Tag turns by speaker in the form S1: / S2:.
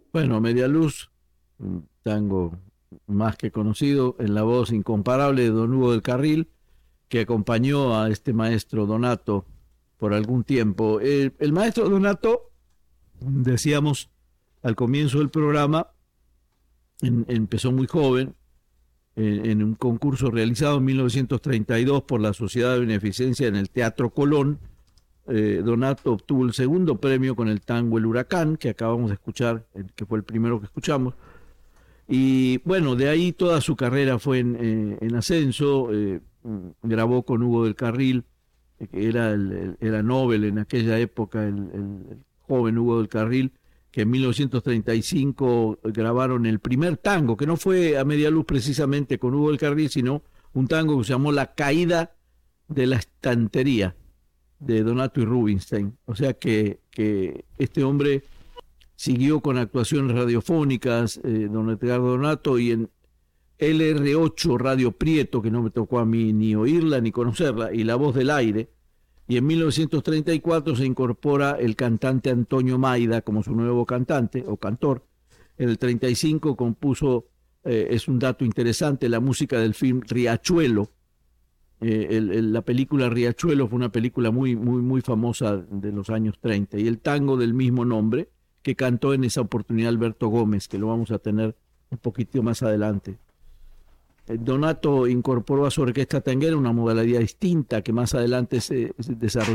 S1: Bueno, Media Luz, un tango más que conocido, en la voz incomparable de Don Hugo del Carril, que acompañó a este maestro Donato por algún tiempo. El maestro Donato, decíamos al comienzo del programa, empezó muy joven, en un concurso realizado en 1932 por la Sociedad de Beneficencia en el Teatro Colón. Donato obtuvo el segundo premio con el tango El Huracán, que acabamos de escuchar, que fue el primero que escuchamos. Y bueno, de ahí toda su carrera fue en ascenso. Grabó con Hugo del Carril, que era Nobel en aquella época, el joven Hugo del Carril, que en 1935 grabaron el primer tango, que no fue a media luz precisamente con Hugo del Carril, sino un tango que se llamó La Caída de la Estantería, de Donato y Rubinstein. O sea que este hombre siguió con actuaciones radiofónicas, don Edgardo Donato, y en LR8 Radio Prieto, que no me tocó a mí ni oírla ni conocerla, y La Voz del Aire. Y en 1934 se incorpora el cantante Antonio Maida como su nuevo cantante o cantor. En el 35 compuso, es un dato interesante, la música del film Riachuelo. La película Riachuelo fue una película muy famosa de los años 30. Y el tango del mismo nombre, que cantó en esa oportunidad Alberto Gómez, que lo vamos a tener un poquito más adelante. Donato incorporó a su orquesta tanguera una modalidad distinta que más adelante se desarrolló